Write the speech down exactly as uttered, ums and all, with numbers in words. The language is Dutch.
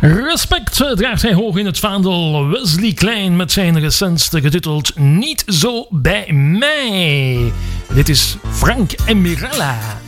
Respect draagt hij hoog in het vaandel. Wesley Klein met zijn recentste getiteld Niet zo bij mij. Dit is Frank en Mirella.